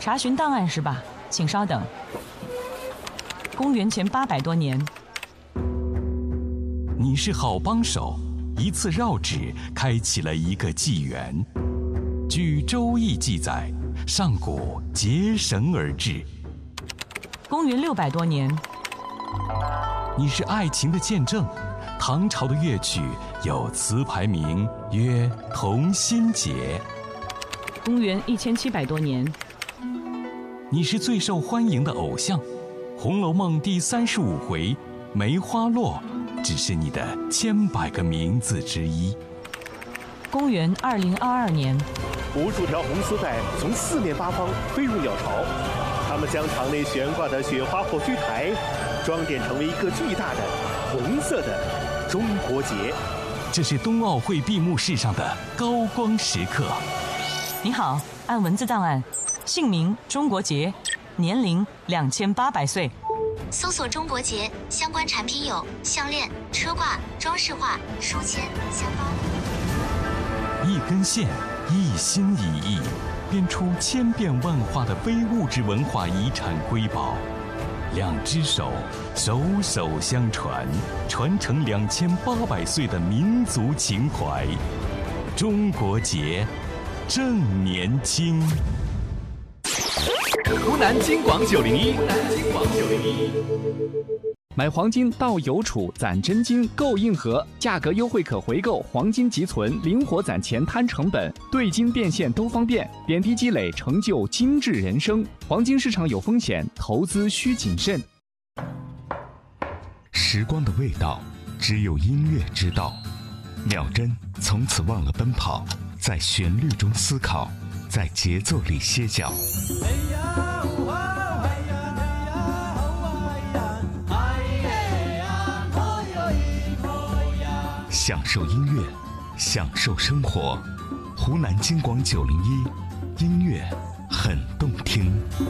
查询档案是吧？请稍等。公元前800多年， 你是好帮手，一次绕指开启了一个纪元。据《周易》记载，上古结绳而治。 公元600多年， 你是爱情的见证。唐朝的乐曲有词牌名曰《同心结》。 公元1700多年， 你是最受欢迎的偶像，《红楼梦》第35回梅花落只是你的千百个名字之一。 公元2022年， 无数条红丝带从四面八方飞入鸟巢，它们将场内悬挂的雪花火炬台装点成为一个巨大的红色的中国结。 这是冬奥会闭幕式上的高光时刻。 你好，按文字档案，姓名中国结，年龄2800岁。 搜索中国结相关产品有项链、车挂、装饰画、书签、香包。 一根线，一心一意，编出千变万化的非物质文化遗产瑰宝。两只手，手手相传，传承2800岁的民族情怀。中国结，正年轻。 湖南金广901，买黄金到邮储攒真金购硬核，价格优惠可回购，黄金即存，灵活攒钱摊成本，兑金变现都方便，点滴积累成就精致人生。黄金市场有风险，投资需谨慎。 时光的味道，只有音乐知道。秒针从此忘了奔跑，在旋律中思考，在节奏里歇脚。享受音乐，享受生活。湖南金广901，音乐很动听。